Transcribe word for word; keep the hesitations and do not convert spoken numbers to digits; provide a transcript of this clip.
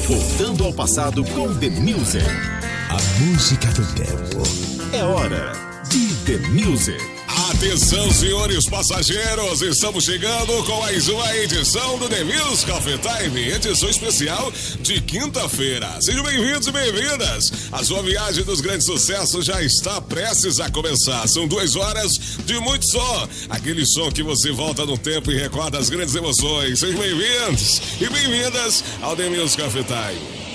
Voltando ao passado com The Music. A música do tempo. É hora de The Music. Atenção, senhores passageiros, estamos chegando com mais uma edição do The Music Coffee Time, edição especial de quinta-feira. Sejam bem-vindos e bem-vindas. A sua viagem dos grandes sucessos já está prestes a começar. São duas horas de muito som, aquele som que você volta no tempo e recorda as grandes emoções. Sejam bem-vindos e bem-vindas ao The Music Coffee Time.